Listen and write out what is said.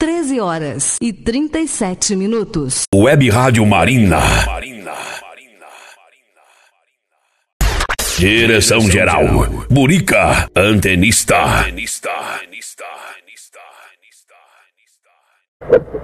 13h37. Web Rádio Marina. Direção geral, Burica, antenista.